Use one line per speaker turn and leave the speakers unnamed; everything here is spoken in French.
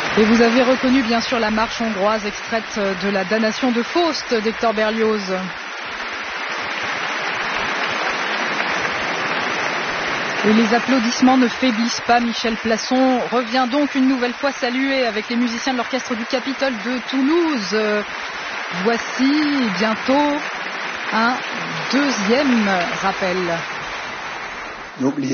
Et vous avez reconnu bien sûr la marche hongroise extraite de la damnation de Faust d'Hector Berlioz. Et les applaudissements ne faiblissent pas. Michel Plasson revient donc une nouvelle fois saluer avec les musiciens de l'orchestre du Capitole de Toulouse. Voici bientôt un deuxième rappel.